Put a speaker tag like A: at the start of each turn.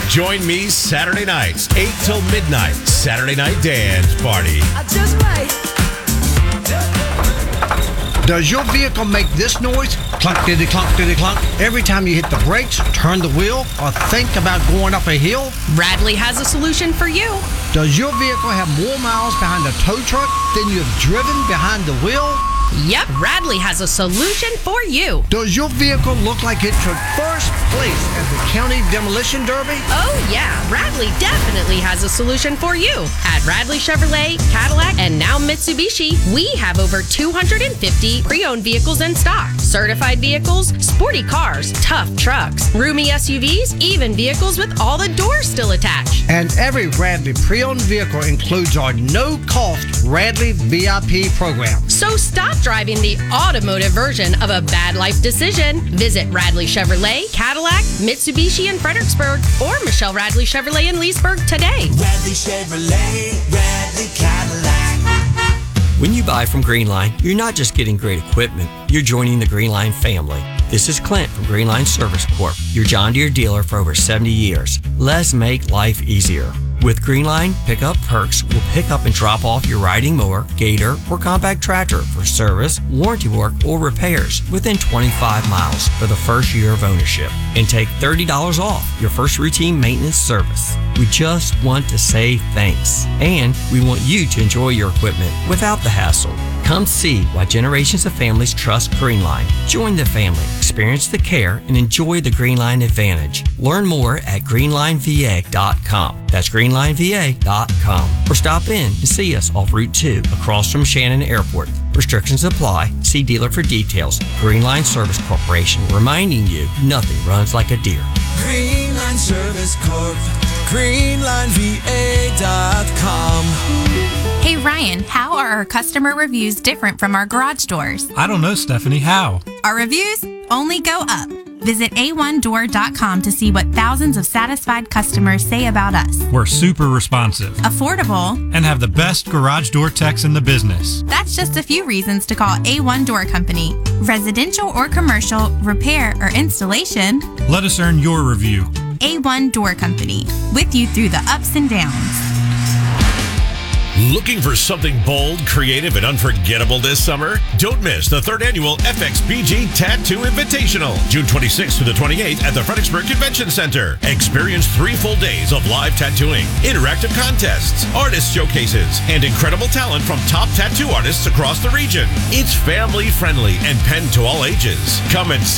A: Join me Saturday nights, 8 till midnight. Saturday Night Dance Party.
B: Does your vehicle make this noise? Clunk, diddy, clunk, diddy, clunk. Every time you hit the brakes, turn the wheel, or think about going up a hill?
C: Radley has a solution for you.
B: Does your vehicle have more miles behind a tow truck than you've driven behind the wheel?
C: Yep, Radley has a solution for you.
B: Does your vehicle look like it took first place at the County Demolition Derby?
C: Oh yeah, Radley definitely has a solution for you. At Radley Chevrolet, Cadillac, and now Mitsubishi, we have over 250 pre-owned vehicles in stock. Certified vehicles, sporty cars, tough trucks, roomy SUVs, even vehicles with all the doors still attached.
B: And every Radley pre-owned vehicle includes our no-cost Radley VIP program.
C: So stop driving the automotive version of a bad life decision. Visit Radley Chevrolet, Cadillac, Mitsubishi in Fredericksburg, or Michelle Radley Chevrolet in Leesburg today.
D: Radley Chevrolet, Radley Cadillac.
E: When you buy from Greenline, you're not just getting great equipment, you're joining the Greenline family. This is Clint from Greenline Service Corp, your John Deere dealer for over 70 years. Let's make life easier. With Greenline Pickup Perks, we'll pick up and drop off your riding mower, gator, or compact tractor for service, warranty work, or repairs within 25 miles for the first year of ownership, and take $30 off your first routine maintenance service. We just want to say thanks, and we want you to enjoy your equipment without the hassle. Come see why generations of families trust Greenline. Join the family, experience the care, and enjoy the Greenline advantage. Learn more at greenlineva.com. That's greenlineva.com. Or stop in and see us off Route 2 across from Shannon Airport. Restrictions apply. See dealer for details. Greenline Service Corporation, reminding you nothing runs like a deer.
D: Greenline Service Corp. greenlineva.com.
F: Hey Ryan, how are our customer reviews different from our garage doors?
G: I don't know, Stephanie. How?
F: Our reviews only go up. Visit a1door.com to see what thousands of satisfied customers say about us.
G: We're super responsive,
F: Affordable,
G: and have the best garage door techs in the business.
F: That's just a few reasons to call A1 Door Company. Residential or commercial, repair or installation.
G: Let us earn your review.
F: A1 Door Company, with you through the ups and downs.
A: Looking for something bold, creative, and unforgettable this summer? Don't miss the 3rd annual FXBG Tattoo Invitational, June 26th to the 28th at the Fredericksburg Convention Center. Experience 3 full days of live tattooing, interactive contests, artist showcases, and incredible talent from top tattoo artists across the region. It's family friendly and penned to all ages. Come and